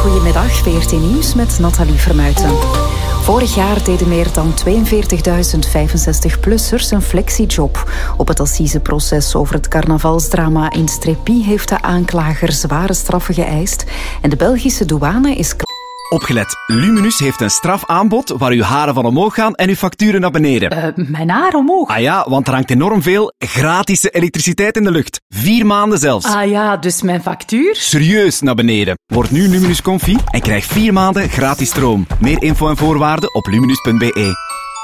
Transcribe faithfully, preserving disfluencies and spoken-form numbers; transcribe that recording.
Goedemiddag, V R T Nieuws met Nathalie Vermuijten. Vorig jaar deden meer dan tweeënveertigduizend vijfenzestig-plussers een flexiejob. Op het assiseproces over het carnavalsdrama in Strépy heeft de aanklager zware straffen geëist en de Belgische douane is klaar. Opgelet, Luminus heeft een strafaanbod waar uw haren van omhoog gaan en uw facturen naar beneden. Uh, mijn haar omhoog? Ah ja, want er hangt enorm veel gratis elektriciteit in de lucht. Vier maanden zelfs. Ah ja, dus mijn factuur? Serieus naar beneden. Word nu Luminus Confi en krijg vier maanden gratis stroom. Meer info en voorwaarden op luminus punt be.